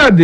Káyọ̀dé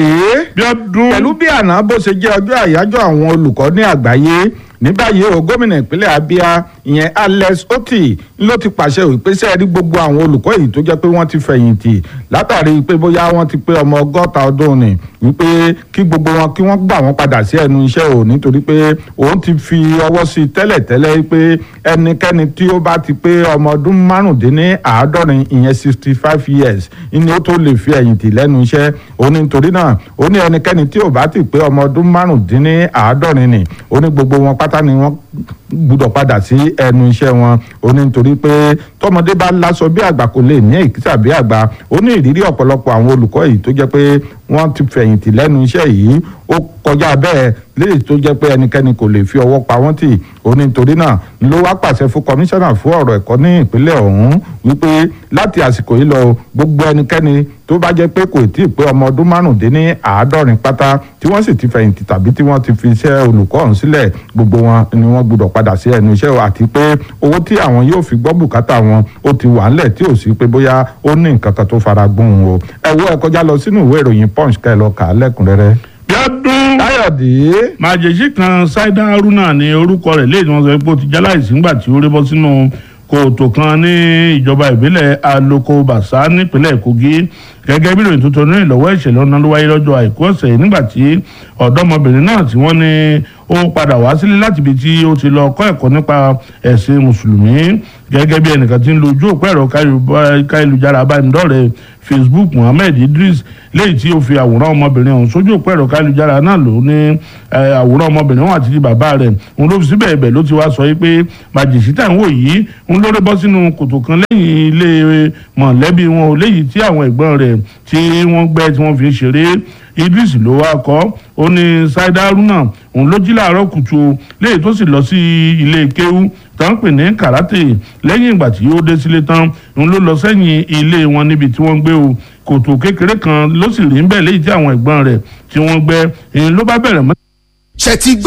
pẹ̀lú bí àná bó ṣe jẹ́ ọjọ́ àyájọ́ àwọn olùkọ́ ní àgbáyé ní báyìí o gómìnà ìpínlẹ̀ Abia ìyẹn Alex Otti ló ti pàṣẹ ìpèsè rí gbogbo àwọn olùkọ́ èyí tó jẹ́ pé wọ́n ti fẹ̀yìntì látàrí pé bóyá wọ́n ti pé ọmọ 60 ọdún ni wípé kí gbogbo wọn kí wọ́n gbà wọ́n padà sí ẹnu iṣẹ́ o nítorí pé òun ti fi ọwọ́ sí tẹ́lẹ̀tẹ́lẹ̀ pé ẹnikẹ́ni tí ó bá ti pé ọmọ ọdún márùndínláàádọ́rin ìyẹn 65 years ni ó tó lè fi ẹ̀yìntì lẹ́nu iṣẹ́ òun nítorí náà ó ní ẹnikẹ́ni tí ò bá ti pé ọmọ ọdún márùndínláàádọ́rin ni ó ní gbogbo wọn pátá ni wọ́n gbúdọ̀ padà sí ẹnu iṣẹ́ wọn ó ní nítorí pé tọmọdé bá láṣọ bí àgbà kò lè ní èkìtà bí àgbà ó ní ìrírí ọ̀pọ̀lọpọ̀ àwọn olùkọ́ yìí tó jẹ́ pé wọ́n ti fẹ̀yìntì lẹ́nu iṣẹ́ yìí ó kọjá bẹ́ẹ̀ léyìí tó jẹ́ pé ẹnikẹ́ni kò lè fi ọwọ́ pa wọ́n tì ó ní nítorí náà ló wá pàṣẹ fún kọmíṣánná fún ọ̀rọ̀ ẹ̀kọ́ ní ìpínlẹ̀ ọ̀hún wípé láti àsìkò yìí lọ gbogbo ẹnikẹ́ni tó bá jẹ́ pé kò tí ì pé ọmọ ọdún márùndínláàádọ́rin pátá tí wọ́n sì ti fẹ̀yìntì tàbí tí wọ́n ti fi iṣẹ́ olùkọ́ ọ̀hún sílẹ̀ gbogbo wọn ni wọ́n gbọ́dọ̀ padà sí ẹnu iṣẹ́ àti pé owó tí àwọn yóò fi gbọ́ bùkátà wọn ó ti wà ńlẹ̀ tí ò sí pé bóyá ó ní nǹkan kan tó fara gbóhùn o ẹ kọjá lọ sínú ìwé ìròyìn Punch ká ẹ lọ kà á lẹ́kùnrẹ́rẹ́. Bíọ́dún Káyọ̀dé. màjèṣí kan Saida Haruna ní orúkọ rẹ̀ léèdì wọn sọ pé ó ti jáláìsí ńgbà tí ó rí bọ́ sínú kòtò kan ní ìjọba ìbílẹ̀ Aloko Basa nípínlẹ̀ Kogi gẹ́gẹ́ bí ìròyìn tuntun ní ìlọ́wọ́ ìṣẹ̀lẹ̀ ọ̀nà ló wáyé lọ́jọ́ àìkú ọ̀sẹ̀ yìí nígbà tí ọ̀dọ́mọbìnrin náà tí wọ́n ní ó padà wá sílé láti ibi tí ó ti lọ kọ́ ẹ̀kọ́ nípa ẹ̀sìn mùsùlùmí gẹ́gẹ́ bí ẹnìkan tí ń lo ojú òpó ẹ̀rọ káyélujára abánidọ́rẹ̀ẹ́ Facebook Muhammed Idris léyìí tí ó fi àwòrán ọmọbìnrin ọ̀hún sójú òpó ẹ̀rọ káyélujára náà ló ní àwòrán ọmọbìnrin ọ̀hún àti bàbá rẹ̀ òun ló fi síbẹ̀ ibẹ̀ ló ti wá sọ pé màjèṣí tá à ń wò yìí òun ló rí bọ́ sínú kòtò kan lẹ́yìn ilé mọ̀lẹ́bí wọn léyìí tí àwọn ẹ̀gbọ́n rẹ̀ tí wọ́n gbẹ́ tí wọ́n fi ń ṣeré Idris ló wá kọ́ ó ní Saida Haruna òun ló jí láàárọ̀ kùtù léyìí tó sì lọ sí ilé kéwú tó ń pè ní karate lẹ́yìn ìgbà tí ó dé sílé tán òun ló lọ sẹ́yìn ilé wọn níbi tí wọ́n gbé o kòtò kékeré kan ló sì rí ń bẹ̀ léyìí tí àwọn ẹ̀gbọ́n rẹ̀ tí wọ́n gbẹ́ èyí ló bá bẹ̀rẹ̀ mọ́. ṣe ti gbọ́